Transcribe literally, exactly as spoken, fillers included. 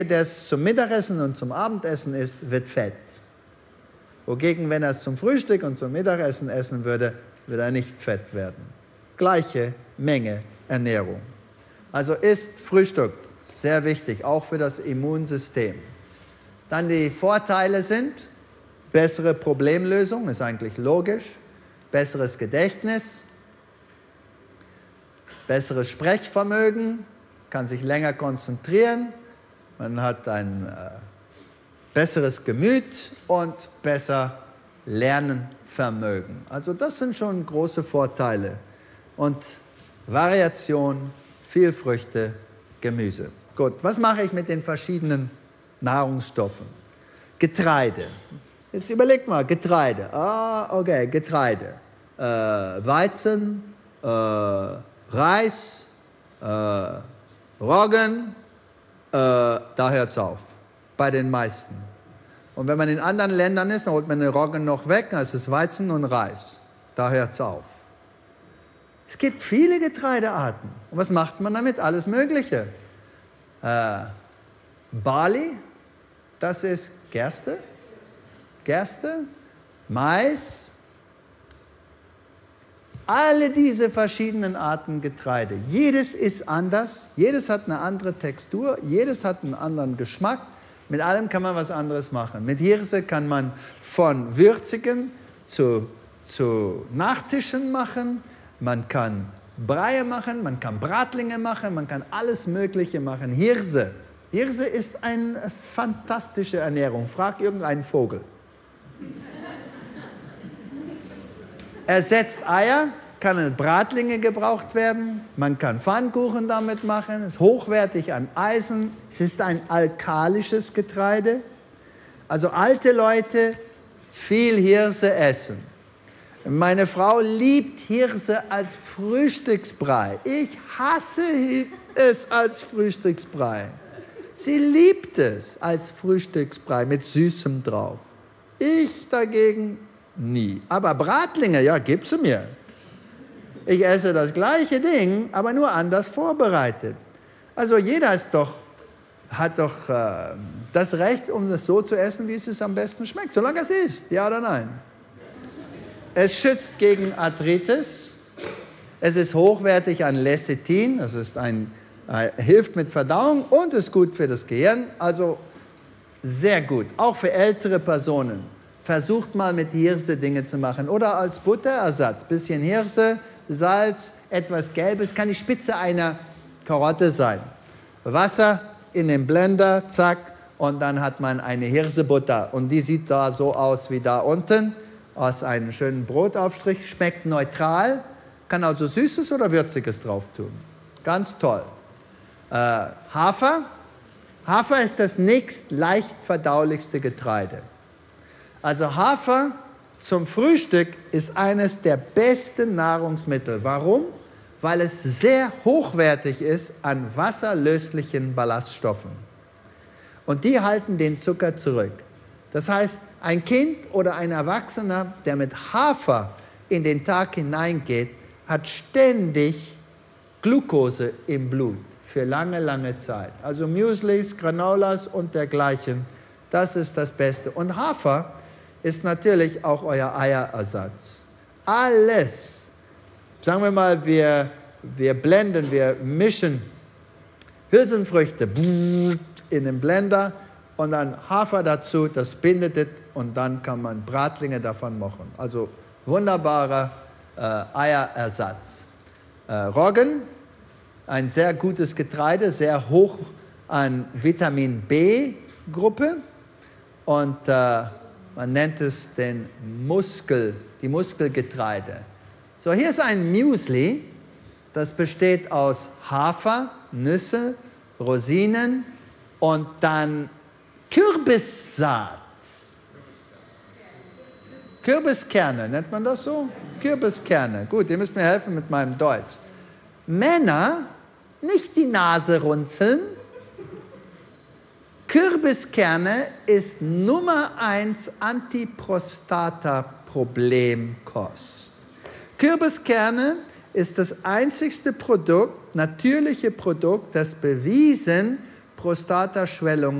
der es zum Mittagessen und zum Abendessen isst, wird fett. Wogegen, wenn er es zum Frühstück und zum Mittagessen essen würde, würde er nicht fett werden. Gleiche Menge Ernährung. Also isst Frühstück, sehr wichtig, auch für das Immunsystem. Dann die Vorteile sind, bessere Problemlösung, ist eigentlich logisch, besseres Gedächtnis, besseres Sprechvermögen, kann sich länger konzentrieren, man hat ein äh, besseres Gemüt und besser Lernvermögen. Also das sind schon große Vorteile. Und Variation, viel Früchte, Gemüse. Gut, was mache ich mit den verschiedenen Nahrungsstoffen? Getreide. Jetzt überlegt mal, Getreide. Ah, okay, Getreide. Äh, Weizen, äh, Reis, äh, Roggen, äh, da hört es auf. Bei den meisten. Und wenn man in anderen Ländern ist, dann holt man den Roggen noch weg, dann ist es Weizen und Reis. Da hört es auf. Es gibt viele Getreidearten. Und was macht man damit? Alles Mögliche. Äh, Barley, das ist Gerste. Gerste, Mais. Alle diese verschiedenen Arten Getreide. Jedes ist anders. Jedes hat eine andere Textur. Jedes hat einen anderen Geschmack. Mit allem kann man was anderes machen. Mit Hirse kann man von Würzigen zu, zu Nachtischen machen. Man kann Breie machen, man kann Bratlinge machen, man kann alles Mögliche machen. Hirse. Hirse ist eine fantastische Ernährung. Frag irgendeinen Vogel. Ersetzt Eier, kann in Bratlinge gebraucht werden. Man kann Pfannkuchen damit machen. Es ist hochwertig an Eisen. Es ist ein alkalisches Getreide. Also alte Leute viel Hirse essen. Meine Frau liebt Hirse als Frühstücksbrei. Ich hasse es als Frühstücksbrei. Sie liebt es als Frühstücksbrei mit Süßem drauf. Ich dagegen nie. Aber Bratlinge, ja, gib sie mir. Ich esse das gleiche Ding, aber nur anders vorbereitet. Also jeder ist doch, hat doch äh, das Recht, um es so zu essen, wie es es am besten schmeckt, solange es ist, ja oder nein. Es schützt gegen Arthritis. Es ist hochwertig an Lecithin, das ist ein, äh, hilft mit Verdauung und ist gut für das Gehirn. Also sehr gut, auch für ältere Personen. Versucht mal mit Hirse Dinge zu machen oder als Butterersatz. Bisschen Hirse, Salz, etwas Gelbes, kann die Spitze einer Karotte sein. Wasser in den Blender, zack, und dann hat man eine Hirsebutter. Und die sieht da so aus wie da unten. Aus einem schönen Brotaufstrich, schmeckt neutral, kann also Süßes oder Würziges drauf tun. Ganz toll. Äh, Hafer. Hafer ist das nächst leicht verdaulichste Getreide. Also Hafer zum Frühstück ist eines der besten Nahrungsmittel. Warum? Weil es sehr hochwertig ist an wasserlöslichen Ballaststoffen. Und die halten den Zucker zurück. Das heißt, ein Kind oder ein Erwachsener, der mit Hafer in den Tag hineingeht, hat ständig Glucose im Blut für lange, lange Zeit. Also Müslis, Granolas und dergleichen, das ist das Beste. Und Hafer ist natürlich auch euer Eierersatz. Alles. Sagen wir mal, wir, wir blenden, wir mischen Hülsenfrüchte in den Blender und dann Hafer dazu, das bindet es und dann kann man Bratlinge davon machen. Also wunderbarer äh, Eierersatz. Äh, Roggen, ein sehr gutes Getreide, sehr hoch an Vitamin B-Gruppe und äh, man nennt es den Muskel, die Muskelgetreide. So, hier ist ein Müsli, das besteht aus Hafer, Nüsse, Rosinen und dann Kürbissaat. Kürbiskerne, nennt man das so? Kürbiskerne. Gut, ihr müsst mir helfen mit meinem Deutsch. Männer, nicht die Nase runzeln. Kürbiskerne ist Nummer eins Antiprostata-Problemkost. Kürbiskerne ist das einzigste Produkt, natürliche Produkt, das bewiesen Prostataschwellung